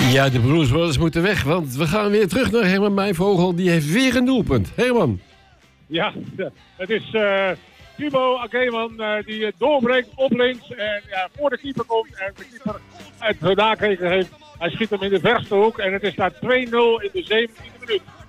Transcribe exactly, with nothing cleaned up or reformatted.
Ja, de Blues Brothers moeten weg, want we gaan weer terug naar Herman Mijnvogel. Die heeft weer een doelpunt. Herman. Ja, het is uh, Thibaut Akeman uh, die uh, doorbreekt op links en ja, voor de keeper komt. En de keeper het nakeken heeft. Hij schiet hem in de verste hoek en het is daar twee nul in de zeventiende minuut.